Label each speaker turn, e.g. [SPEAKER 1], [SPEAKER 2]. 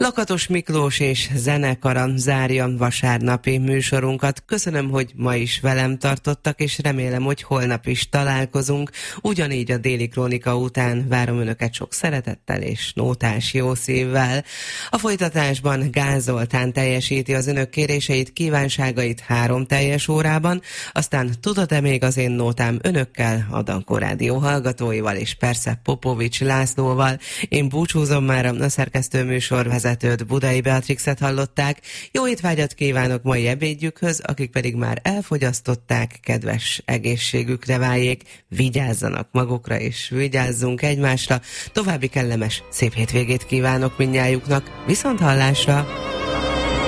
[SPEAKER 1] Lakatos Miklós és zenekara zárja vasárnapi műsorunkat. Köszönöm, hogy ma is velem tartottak, és remélem, hogy holnap is találkozunk. Ugyanígy a Déli Krónika után várom Önöket sok szeretettel és nótás jó szívvel. A folytatásban Gál Zoltán teljesíti az Önök kéréseit, kívánságait 3 teljes órában, aztán Tudod-e még az én nótám Önökkel, a Dankó Rádió hallgatóival, és persze Popovics Lászlóval. Én búcsúzom már, a szerkesztő műsorvezetőt, Budai Beatrixet hallották. Jó étvágyat kívánok mai ebédjükhöz, akik pedig már elfogyasztották, kedves egészségükre váljék, vigyázzanak magukra és vigyázzunk egymásra. További kellemes, szép hétvégét kívánok mindnyájuknak. Viszont hallásra!